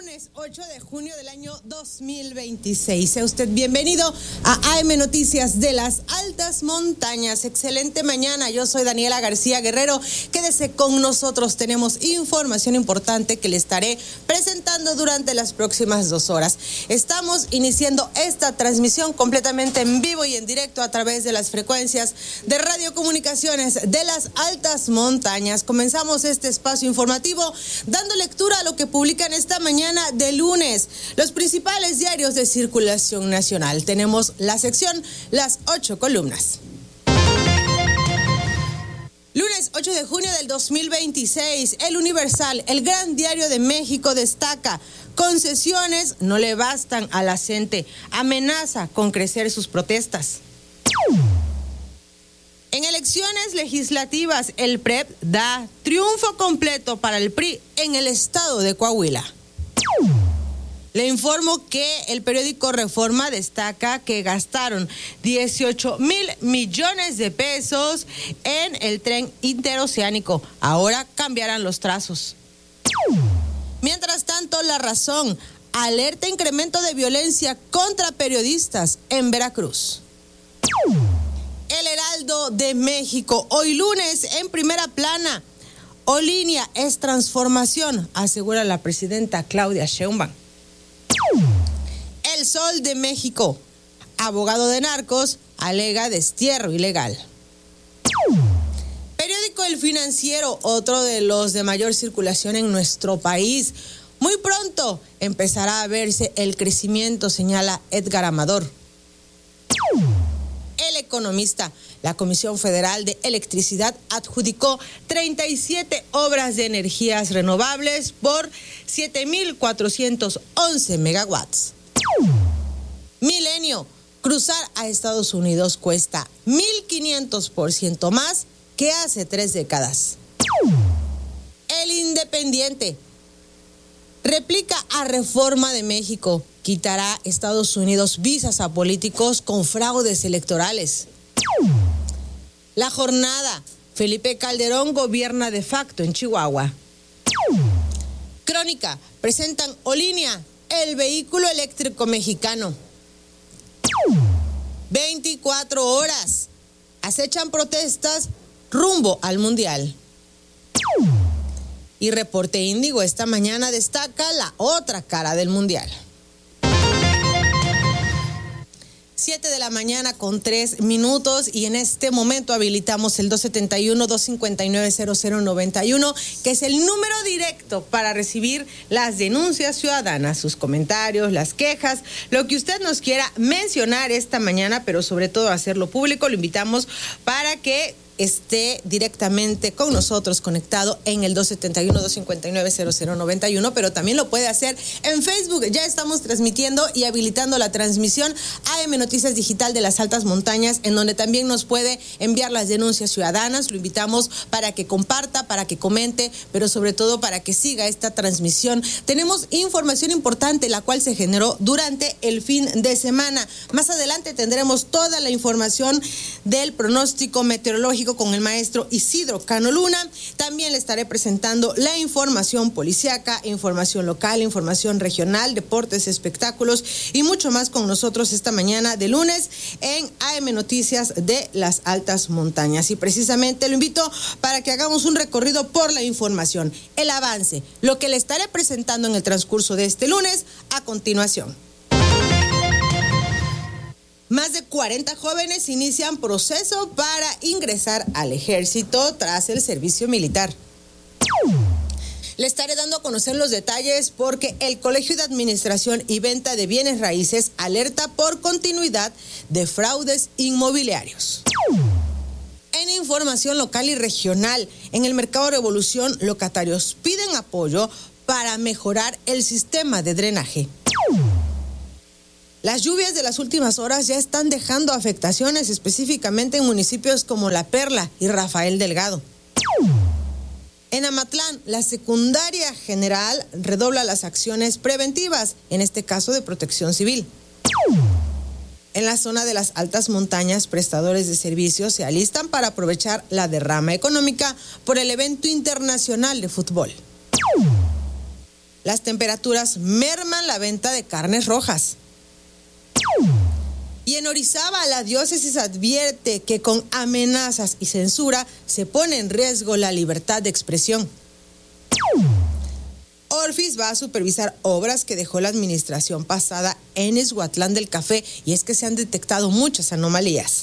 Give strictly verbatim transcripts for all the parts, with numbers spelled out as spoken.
lunes ocho de junio del año dos mil veintiséis. Sea usted bienvenido a A M Noticias de las Altas Montañas. Excelente mañana, yo soy Daniela García Guerrero. Quédese con nosotros, tenemos información importante que le estaré presentando durante las próximas dos horas. Estamos iniciando esta transmisión completamente en vivo y en directo a través de las frecuencias de radiocomunicaciones de las Altas Montañas. Comenzamos este espacio informativo dando lectura a lo que publican esta mañana de lunes los principales diarios de circulación nacional. Tenemos la sección Las Ocho Columnas. Lunes ocho de junio del dos mil veintiséis, El Universal, el gran diario de México, destaca: concesiones no le bastan a la gente, amenaza con crecer sus protestas. En elecciones legislativas, el P R E P da triunfo completo para el P R I en el estado de Coahuila. Le informo que el periódico Reforma destaca que gastaron dieciocho mil millones de pesos en el tren interoceánico. Ahora cambiarán los trazos. Mientras tanto, La Razón alerta incremento de violencia contra periodistas en Veracruz. El Heraldo de México, hoy lunes, en primera plana: Olinia es transformación, asegura la presidenta Claudia Sheinbaum. El Sol de México, abogado de narcos alega destierro ilegal. Periódico El Financiero, otro de los de mayor circulación en nuestro país. Muy pronto empezará a verse el crecimiento, señala Edgar Amador. El Economista, la Comisión Federal de Electricidad adjudicó treinta y siete obras de energías renovables por siete mil cuatrocientos once megawatts. Milenio, cruzar a Estados Unidos cuesta mil quinientos por ciento más que hace tres décadas. El Independiente, replica a Reforma de México, quitará Estados Unidos visas a políticos con fraudes electorales. La Jornada, Felipe Calderón gobierna de facto en Chihuahua. Crónica, presentan Olinia, el vehículo eléctrico mexicano. veinticuatro horas, acechan protestas rumbo al Mundial. Y Reporte Índigo esta mañana destaca la otra cara del Mundial. Siete de la mañana con tres minutos y en este momento habilitamos el dos setenta y uno, dos cincuenta y nueve, cero cero noventa y uno, que es el número directo para recibir las denuncias ciudadanas, sus comentarios, las quejas, lo que usted nos quiera mencionar esta mañana, pero sobre todo hacerlo público. Lo invitamos para que esté directamente con nosotros conectado en el dos setenta y uno, dos cincuenta y nueve, cero cero noventa y uno, pero también lo puede hacer en Facebook. Ya estamos transmitiendo y habilitando la transmisión A M Noticias Digital de las Altas Montañas, en donde también nos puede enviar las denuncias ciudadanas. Lo invitamos para que comparta, para que comente, pero sobre todo para que siga esta transmisión. Tenemos información importante, la cual se generó durante el fin de semana. Más adelante tendremos toda la información del pronóstico meteorológico con el maestro Isidro Cano Luna. También le estaré presentando la información policíaca, información local, información regional, deportes, espectáculos y mucho más con nosotros esta mañana de lunes en A M Noticias de las Altas Montañas. Y precisamente lo invito para que hagamos un recorrido por la información, el avance, lo que le estaré presentando en el transcurso de este lunes a continuación. Más de cuarenta jóvenes inician proceso para ingresar al ejército tras el servicio militar. Le estaré dando a conocer los detalles porque el Colegio de Administración y Venta de Bienes Raíces alerta por continuidad de fraudes inmobiliarios. En información local y regional, en el Mercado Revolución, locatarios piden apoyo para mejorar el sistema de drenaje. Las lluvias de las últimas horas ya están dejando afectaciones, específicamente en municipios como La Perla y Rafael Delgado. En Amatlán, la secundaria general redobla las acciones preventivas, en este caso de protección civil. En la zona de las Altas Montañas, prestadores de servicios se alistan para aprovechar la derrama económica por el evento internacional de fútbol. Las temperaturas merman la venta de carnes rojas. Y en Orizaba, la diócesis advierte que con amenazas y censura se pone en riesgo la libertad de expresión. Orfis va a supervisar obras que dejó la administración pasada en Izhuatlán del Café, y es que se han detectado muchas anomalías.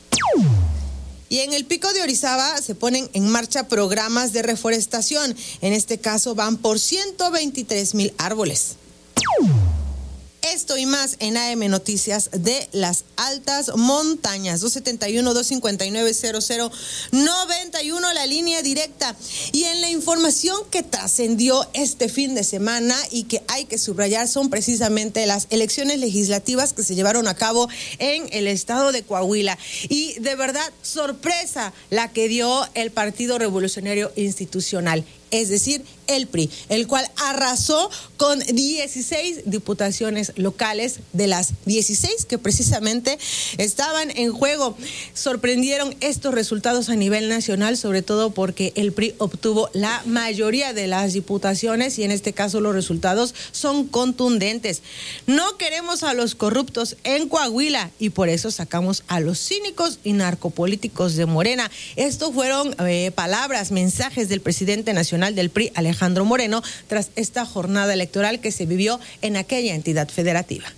Y en el Pico de Orizaba se ponen en marcha programas de reforestación. En este caso van por ciento veintitrés mil árboles. Esto y más en A M Noticias de las Altas Montañas. dos setenta y uno, dos cincuenta y nueve, cero cero noventa y uno, la línea directa. Y en la información que trascendió este fin de semana y que hay que subrayar son precisamente las elecciones legislativas que se llevaron a cabo en el estado de Coahuila. Y de verdad, sorpresa la que dio el Partido Revolucionario Institucional, es decir, el P R I, el cual arrasó con dieciséis diputaciones locales de las dieciséis que precisamente estaban en juego. Sorprendieron estos resultados a nivel nacional, sobre todo porque el P R I obtuvo la mayoría de las diputaciones y en este caso los resultados son contundentes. No queremos a los corruptos en Coahuila y por eso sacamos a los cínicos y narcopolíticos de Morena. Estos fueron eh, palabras, mensajes del presidente nacional del P R I, Alejandro Moreno, tras esta jornada electoral que se vivió en aquella entidad federativa.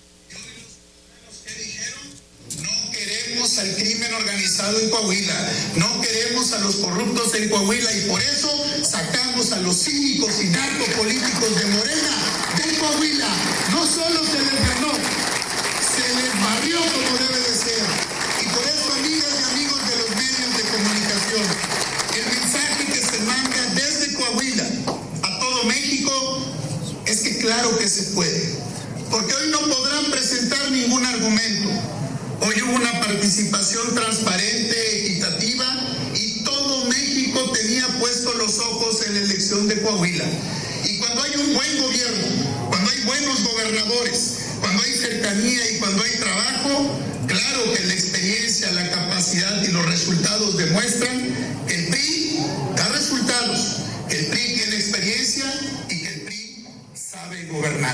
No queremos al crimen organizado en Coahuila, no queremos a los corruptos en Coahuila y por eso sacamos a los cínicos y narcopolíticos de Morena de Coahuila. No solo se les ganó, se les barrió como debe de ser. Y por eso, amigas y amigos de los medios de comunicación, el mensaje que se manda desde Coahuila a todo México es que claro que se puede, porque hoy no podrán presentar ningún argumento. Hoy hubo una participación transparente, equitativa, y todo México tenía puestos los ojos en la elección de Coahuila. Y cuando hay un buen gobierno, cuando hay buenos gobernadores, cuando hay cercanía y cuando hay trabajo, claro que la experiencia, la capacidad y los resultados demuestran que el P R I da resultados, que el P R I tiene experiencia y que el P R I sabe gobernar.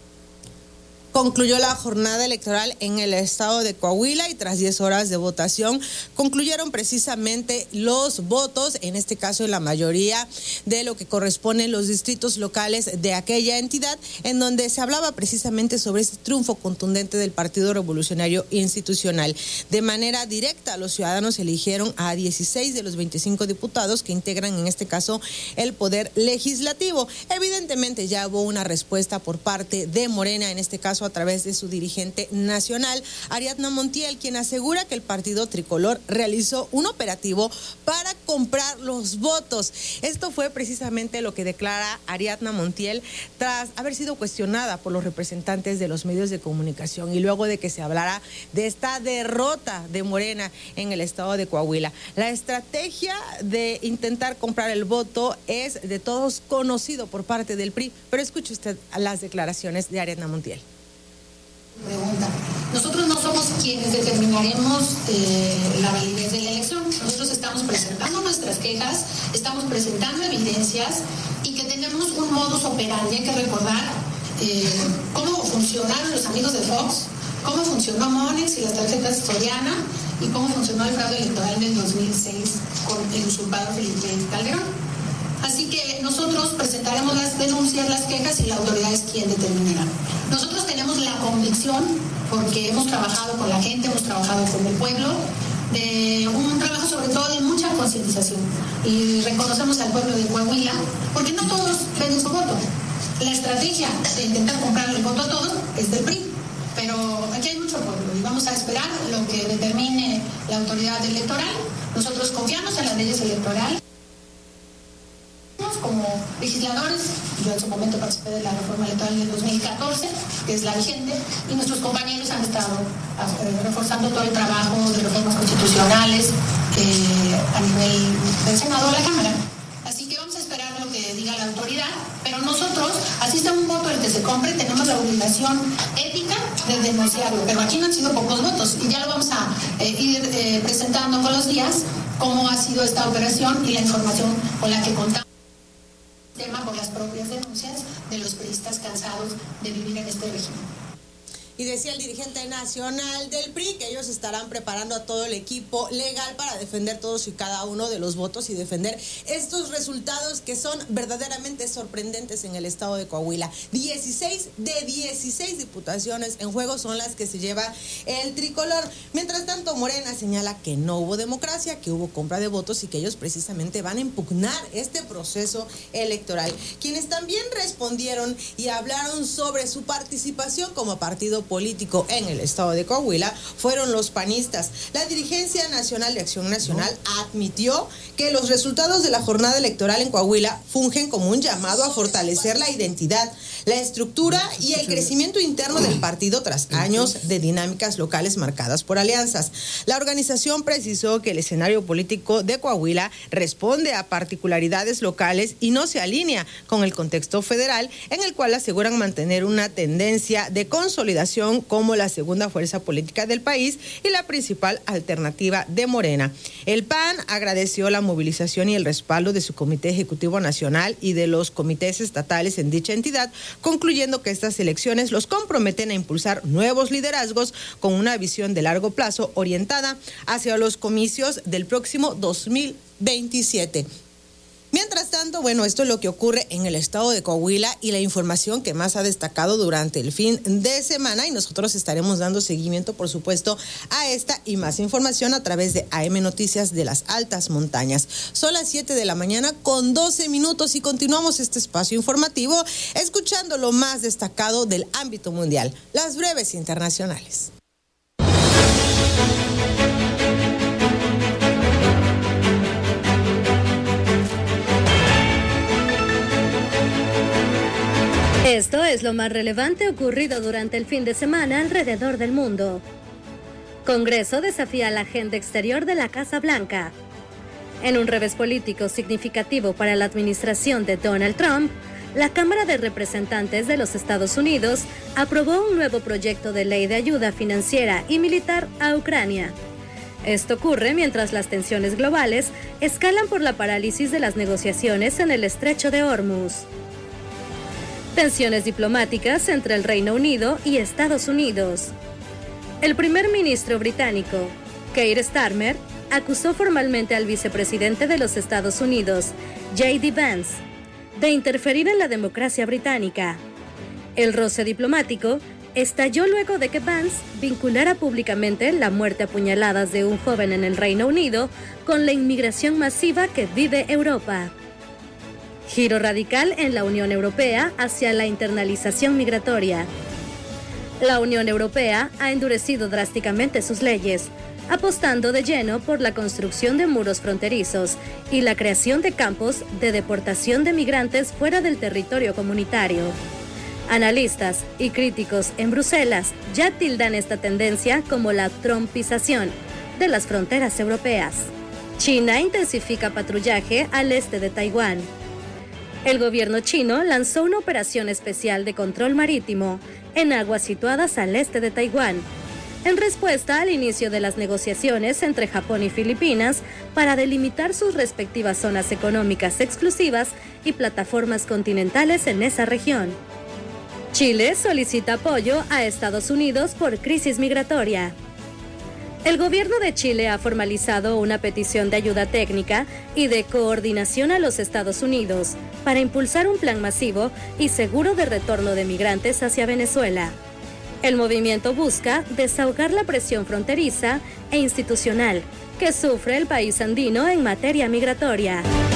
Concluyó la jornada electoral en el estado de Coahuila y tras diez horas de votación concluyeron precisamente los votos, en este caso en la mayoría de lo que corresponden los distritos locales de aquella entidad, en donde se hablaba precisamente sobre este triunfo contundente del Partido Revolucionario Institucional. De manera directa, los ciudadanos eligieron a dieciséis de los veinticinco diputados que integran en este caso el Poder Legislativo. Evidentemente ya hubo una respuesta por parte de Morena, en este caso a través de su dirigente nacional, Ariadna Montiel, quien asegura que el partido tricolor realizó un operativo para comprar los votos. Esto fue precisamente lo que declara Ariadna Montiel tras haber sido cuestionada por los representantes de los medios de comunicación y luego de que se hablara de esta derrota de Morena en el estado de Coahuila. La estrategia de intentar comprar el voto es de todos conocido por parte del P R I, pero escuche usted las declaraciones de Ariadna Montiel. Pregunta. Nosotros no somos quienes determinaremos eh, la validez de la elección. Nosotros estamos presentando nuestras quejas, estamos presentando evidencias y que tenemos un modus operandi. Hay que recordar eh, cómo funcionaron los amigos de Fox, cómo funcionó Monex y las tarjetas Soriana y cómo funcionó el fraude electoral del dos mil seis con el usurpador Felipe Calderón. Así que nosotros presentaremos las denuncias, las quejas y la autoridad es quien determinará. Nosotros tenemos la convicción, porque hemos trabajado con la gente, hemos trabajado con el pueblo, de un trabajo sobre todo de mucha concientización. Y reconocemos al pueblo de Coahuila, porque no todos ven su voto. La estrategia de intentar comprar el voto a todos es del P R I, pero aquí hay mucho pueblo y vamos a esperar lo que determine la autoridad electoral. Nosotros confiamos en las leyes electorales. Como legisladores, yo en su momento participé de la reforma electoral del dos mil catorce, que es la vigente, y nuestros compañeros han estado eh, reforzando todo el trabajo de reformas constitucionales eh, a nivel del Senado o la Cámara. Así que vamos a esperar lo que diga la autoridad, pero nosotros, así sea un voto el que se compre, tenemos la obligación ética de denunciarlo, pero aquí no han sido pocos votos y ya lo vamos a eh, ir eh, presentando con los días cómo ha sido esta operación y la información con la que contamos. Tema por las propias denuncias de los priistas cansados de vivir en este régimen. Y decía el dirigente nacional del P R I que ellos estarán preparando a todo el equipo legal para defender todos y cada uno de los votos y defender estos resultados que son verdaderamente sorprendentes en el estado de Coahuila. dieciséis de dieciséis diputaciones en juego son las que se lleva el tricolor. Mientras tanto, Morena señala que no hubo democracia, que hubo compra de votos y que ellos precisamente van a impugnar este proceso electoral. Quienes también respondieron y hablaron sobre su participación como partido político en el estado de Coahuila fueron los panistas. La dirigencia nacional de Acción Nacional admitió que los resultados de la jornada electoral en Coahuila fungen como un llamado a fortalecer la identidad, la estructura y el crecimiento interno del partido tras años de dinámicas locales marcadas por alianzas. La organización precisó que el escenario político de Coahuila responde a particularidades locales y no se alinea con el contexto federal, en el cual aseguran mantener una tendencia de consolidación como la segunda fuerza política del país y la principal alternativa de Morena. El P A N agradeció la movilización y el respaldo de su Comité Ejecutivo Nacional y de los comités estatales en dicha entidad, concluyendo que estas elecciones los comprometen a impulsar nuevos liderazgos con una visión de largo plazo orientada hacia los comicios del próximo dos mil veintisiete. Mientras tanto, bueno, esto es lo que ocurre en el estado de Coahuila y la información que más ha destacado durante el fin de semana, y nosotros estaremos dando seguimiento, por supuesto, a esta y más información a través de A M Noticias de las Altas Montañas. Son las siete de la mañana con doce minutos y continuamos este espacio informativo escuchando lo más destacado del ámbito mundial, las breves internacionales. Esto es lo más relevante ocurrido durante el fin de semana alrededor del mundo. Congreso desafía la agenda exterior de la Casa Blanca. En un revés político significativo para la administración de Donald Trump, la Cámara de Representantes de los Estados Unidos aprobó un nuevo proyecto de ley de ayuda financiera y militar a Ucrania. Esto ocurre mientras las tensiones globales escalan por la parálisis de las negociaciones en el Estrecho de Hormuz. Tensiones diplomáticas entre el Reino Unido y Estados Unidos. El primer ministro británico, Keir Starmer, acusó formalmente al vicepresidente de los Estados Unidos, J D Vance, de interferir en la democracia británica. El roce diplomático estalló luego de que Vance vinculara públicamente la muerte a puñaladas de un joven en el Reino Unido con la inmigración masiva que vive Europa. Giro radical en la Unión Europea hacia la internalización migratoria. La Unión Europea ha endurecido drásticamente sus leyes, apostando de lleno por la construcción de muros fronterizos y la creación de campos de deportación de migrantes fuera del territorio comunitario. Analistas y críticos en Bruselas ya tildan esta tendencia como la trumpización de las fronteras europeas. China intensifica patrullaje al este de Taiwán. El gobierno chino lanzó una operación especial de control marítimo en aguas situadas al este de Taiwán, en respuesta al inicio de las negociaciones entre Japón y Filipinas para delimitar sus respectivas zonas económicas exclusivas y plataformas continentales en esa región. Chile solicita apoyo a Estados Unidos por crisis migratoria. El gobierno de Chile ha formalizado una petición de ayuda técnica y de coordinación a los Estados Unidos para impulsar un plan masivo y seguro de retorno de migrantes hacia Venezuela. El movimiento busca desahogar la presión fronteriza e institucional que sufre el país andino en materia migratoria.